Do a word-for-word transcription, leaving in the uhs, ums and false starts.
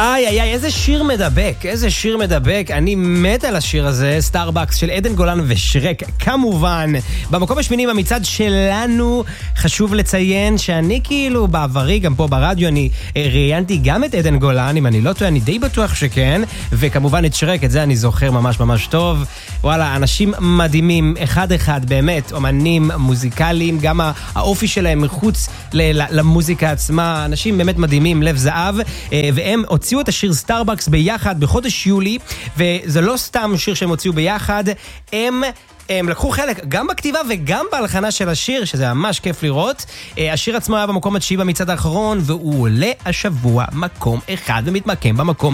איי, איי, איי, איזה שיר מדבק, איזה שיר מדבק. אני מת על השיר הזה, סטארבקס של עדן גולן ושרק, כמובן. במקום השמיני במצעד שלנו, חשוב לציין שאני כאילו בעברי, גם פה ברדיו, אני ראיינתי גם את עדן גולן, אם אני לא טועה, אני די בטוח שכן, וכמובן את שרק, את זה אני זוכר ממש ממש טוב. וואלה, אנשים מדהימים, אחד אחד, באמת, אומנים מוזיקליים, גם האופי שלהם מחוץ למוזיקה עצמה, אנשים באמת מדהימים, לב זהב, והם הוציאו את השיר סטארבקס ביחד בחודש יולי, וזה לא סתם שיר שהם הוציאו ביחד, הם... הם לקחו חלק גם בכתיבה וגם בהלחנה של השיר, שזה ממש כיף לראות. השיר עצמו היה במקום התשיעי במצעד האחרון, והוא עולה השבוע מקום אחד ומתמקם במקום